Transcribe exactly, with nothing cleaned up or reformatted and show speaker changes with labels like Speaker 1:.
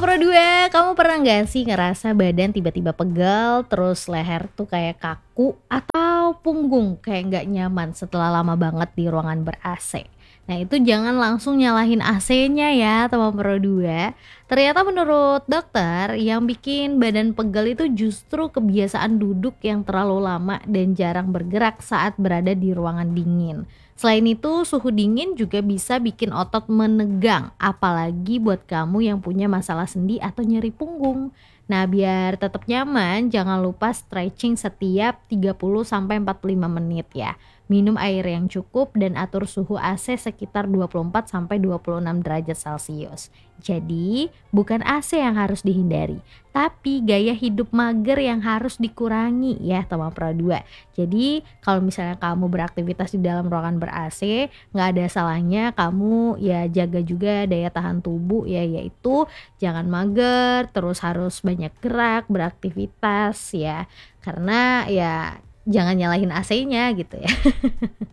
Speaker 1: Pro dua, kamu pernah nggak sih ngerasa badan tiba-tiba pegal, terus leher tuh kayak kaku, atau punggung kayak nggak nyaman setelah lama banget di ruangan ber-A C? Nah itu jangan langsung nyalahin A C-nya ya teman Pro dua. Ternyata menurut dokter yang bikin badan pegal itu justru kebiasaan duduk yang terlalu lama dan jarang bergerak saat berada di ruangan dingin. Selain itu, suhu dingin juga bisa bikin otot menegang, apalagi buat kamu yang punya masalah sendi atau nyeri punggung. Nah, biar tetap nyaman, jangan lupa stretching setiap tiga puluh sampai empat puluh lima menit ya. Minum air yang cukup dan atur suhu A C sekitar dua puluh empat sampai dua puluh enam derajat Celcius. Jadi, bukan A C yang harus dihindari, tapi gaya hidup mager yang harus dikurangi ya teman Pro dua. Jadi kalau misalnya kamu beraktivitas di dalam ruangan ber-A C, nggak ada salahnya kamu ya jaga juga daya tahan tubuh ya, yaitu jangan mager, terus harus banyak gerak, beraktivitas ya. Karena ya jangan nyalahin A C-nya gitu ya.